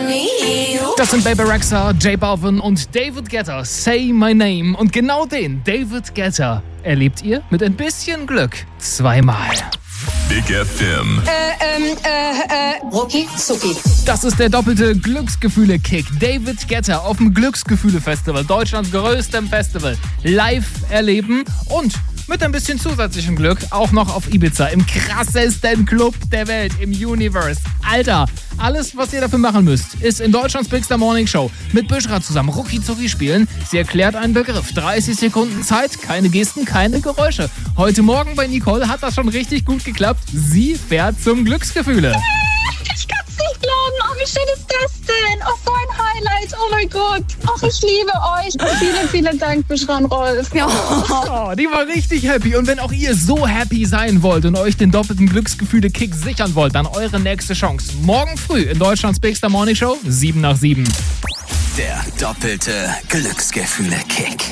Das sind Baby Rexha, J Balvin und David Guetta, Say My Name. Und genau den, David Guetta, erlebt ihr mit ein bisschen Glück zweimal. Big FM. Rucki Zucki. Das ist der doppelte Glücksgefühle-Kick. David Guetta auf dem Glücksgefühle-Festival, Deutschlands größtem Festival, live erleben und mit ein bisschen zusätzlichem Glück auch noch auf Ibiza, im krassesten Club der Welt, im Universe. Alter, alles, was ihr dafür machen müsst, ist in Deutschlands Big Star Morning Show mit Büschra zusammen Rucki Zucki spielen. Sie erklärt einen Begriff, 30 Sekunden Zeit, keine Gesten, keine Geräusche. Heute Morgen bei Nicole hat das schon richtig gut geklappt. Sie fährt zum Glücksgefühle. Ich kann es nicht glauben. Oh, wie schön ist das denn? Oh, so ein Highlight. Oh mein Gott. Oh, ich liebe euch. Und vielen Dank, Büschra und Rolf. Ja. Oh, die war richtig happy. Und wenn auch ihr so happy sein wollt und euch den doppelten Glücksgefühle-Kick sichern wollt, dann eure nächste Chance. Morgen früh in Deutschlands Big Star Morning Show, 7 nach 7. Der doppelte Glücksgefühle-Kick.